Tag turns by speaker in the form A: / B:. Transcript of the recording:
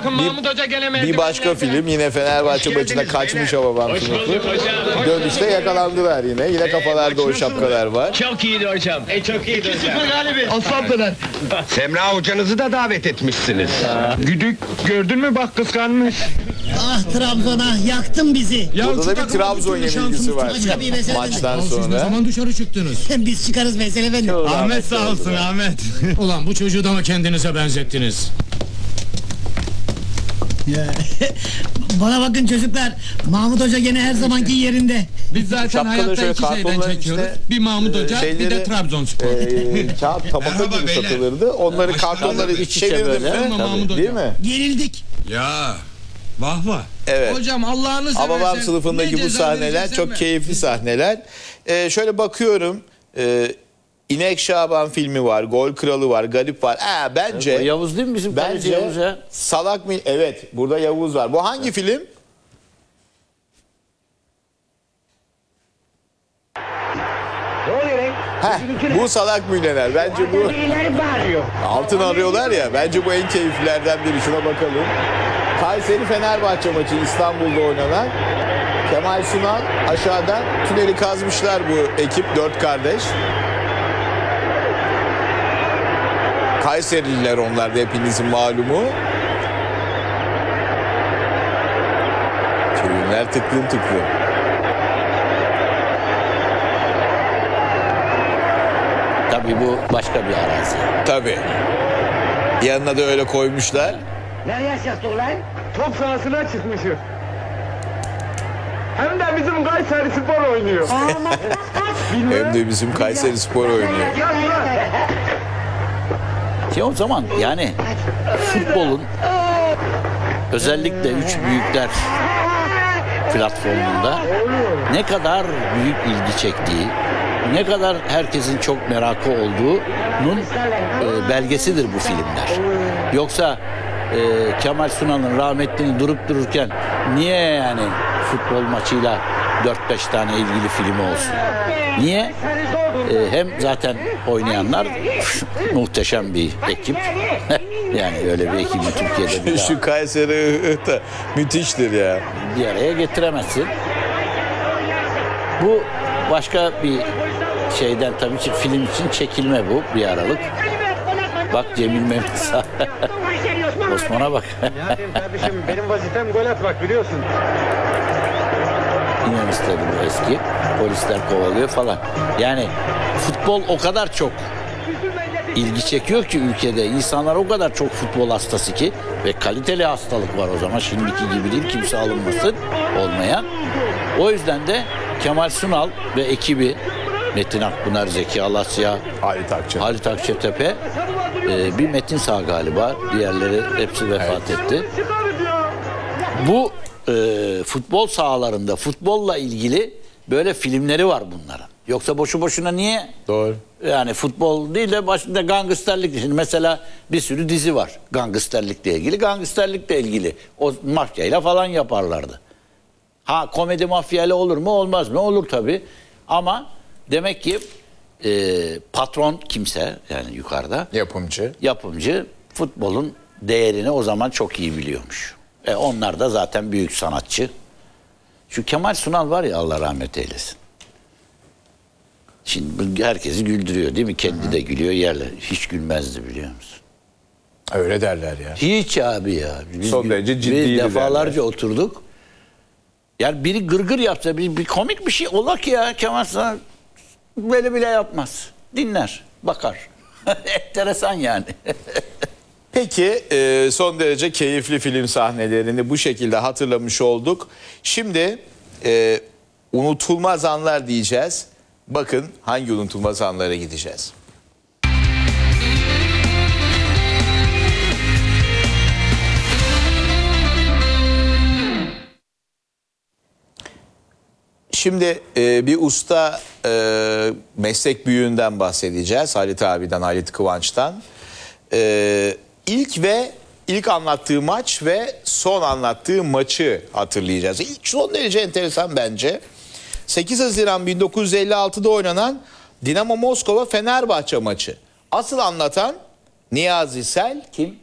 A: bakın Mahmut Hoca gene
B: Bir başka film yine Fenerbahçe maçına kaçmış babam sınıfı. Dönüşte yakalandılar yine. Yine kafalarda o şapkalar var.
A: Çok iyiydi hocam. Çok iyiydi hocam.
C: Aslandılar.
A: Semra hocanızı da davet etmişsiniz. Güdük gördün mü bak kıskanmış.
D: Ah Trabzon'a yaktın bizi.
B: Burada da bir Trabzon yenilgisi var
D: Başka bir mesele
B: maçtan
C: Siz ne
B: sonra.
C: zaman dışarı çıktınız?
D: Biz çıkarız mesele efendim.
C: Ahmet sağ olsun Ahmet. Ulan bu çocuğu da mı kendinize benzettiniz?
D: Bana bakın çocuklar. Mahmut Hoca gene her zamanki yerinde.
C: Biz zaten
B: Şapkaları
C: hayatta
B: şöyle
C: iki şeyden
B: kartonların
C: çekiyoruz.
B: işte,
C: bir Mahmut Hoca bir de
B: şeyleri,
C: Trabzonspor.
B: Kağıt tabaka
C: Merhaba
B: gibi
C: beyler.
B: satılırdı. Onları kartonları
E: iç içe
B: çevirdim
E: böyle.
B: mi?
C: Ama Mahmut
B: Değil
C: Hoca.
B: mi?
D: Yenildik.
C: Ya vah vah.
B: Evet.
C: Hocam Allah'ını seversen.
B: Hababam sınıfındaki
C: ne
B: bu
C: ceza
B: sahneler
C: vereceksen
B: çok
C: ver.
B: keyifli sahneler. Şöyle bakıyorum. İnek Şaban filmi var, Gol Kralı var, Garip var. Bence
E: O Yavuz değil mi bizim kaleci
B: bence
E: Yavuz ya?
B: Salak mı? Evet, burada Yavuz var. Bu hangi film? Bu Salak Milyoner. Bence bu altın arıyorlar ya. Bence bu en keyiflilerden biri. Şuna bakalım. Kayseri Fenerbahçe maçı İstanbul'da oynanan. Kemal Sunal aşağıdan tüneli kazmışlar bu ekip 4 kardeş. Kayserililer onlar da hepinizin malumu. Tribünler tıklım tıklım.
E: Tabii bu başka bir arazi.
B: Tabii. Yanına da öyle koymuşlar.
F: Ne yaşattık lan?
A: Top sahasına çıkmışız. Hem de bizim Kayseri Spor oynuyor.
B: Hem de bizim Kayseri Spor oynuyor.
E: Ki o zaman yani futbolun özellikle üç büyükler platformunda ne kadar büyük ilgi çektiği, ne kadar herkesin çok merakı olduğunun belgesidir bu filmler. Yoksa Kemal Sunal'ın rahmetlinin durup dururken niye yani futbol maçıyla 4-5 tane ilgili filmi olsun? Niye? Hem zaten oynayanlar muhteşem bir ekip. Yani öyle bir ekibi Türkiye'de bir
B: Şu Kayseri da müthiştir ya.
E: bir araya getiremezsin. Bu başka bir şeyden tabii ki film için çekilme bu bir aralık. Bak Cemil Mehmet Osman'a bak.
A: Kardeşim benim vazifem gol atmak biliyorsun.
E: İnan istedim bu eski. Polisler kovalıyor falan. Yani futbol o kadar çok ilgi çekiyor ki ülkede. İnsanlar o kadar çok futbol hastası ki ve kaliteli hastalık var o zaman. Şimdiki gibi değil, kimse alınmasın olmayan. O yüzden de Kemal Sunal ve ekibi Metin Akpınar, Zeki Alasya, Halit Akçatepe, bir Metin Sağ galiba. Diğerleri hepsi vefat etti. Bu futbol sahalarında futbolla ilgili böyle filmleri var bunların. Yoksa boşu boşuna niye?
B: Doğru.
E: Yani futbol değil de başında gangsterlik. Şimdi mesela bir sürü dizi var. Gangsterlikle ilgili. O mafyayla falan yaparlardı. Ha komedi mafyayla olur mu? Olmaz mı? Olur tabii. Ama demek ki patron kimse yani yukarıda. Yapımcı futbolun değerini o zaman çok iyi biliyormuş. Onlar da zaten büyük sanatçı. Şu Kemal Sunal var ya Allah rahmet eylesin. Şimdi herkesi güldürüyor değil mi? Kendi de gülüyor yerler. Hiç gülmezdi biliyor musun?
B: Öyle derler ya.
E: Hiç abi ya. Biz
B: Son derece ciddiydi
E: defalarca
B: derler.
E: oturduk. Yani biri gırgır yapsa bir komik bir şey ola ki ya Kemal Sunal böyle bile yapmaz. Dinler, bakar. Enteresan yani.
B: Peki son derece keyifli film sahnelerini bu şekilde hatırlamış olduk. Şimdi unutulmaz anlar diyeceğiz. Bakın hangi unutulmaz anlara gideceğiz. Şimdi bir usta meslek büyüğünden bahsedeceğiz. Halit abiden, Halit Kıvanç'tan. İlk anlattığı maç ve son anlattığı maçı hatırlayacağız. İlk son derece enteresan bence. 8 Haziran 1956'da oynanan Dinamo Moskova Fenerbahçe maçı. Asıl anlatan Niyazi Sel.
E: Kim?